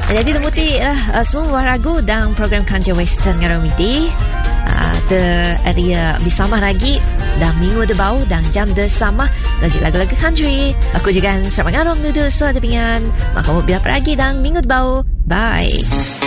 Jadi temuti lah semua waragu dan program Country Western ngaromiti. Area bersama lagi dan minggu debau dan jam sama lagi lagu-lagu country. Aku juga selamat ngarong duduk suara dengan maka mobil peragi dan minggu debau. Bye.